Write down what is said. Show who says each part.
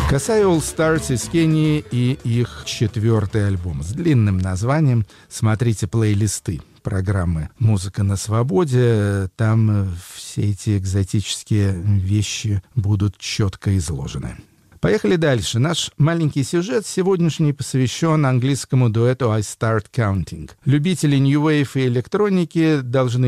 Speaker 1: Касай All Stars из Кении и их 4-й альбом с длинным названием. Смотрите плейлисты программы «Музыка на свободе». Там все эти экзотические вещи будут четко изложены. Поехали дальше. Наш маленький сюжет сегодняшний посвящен английскому дуэту I Start Counting. Любители New Wave и электроники должны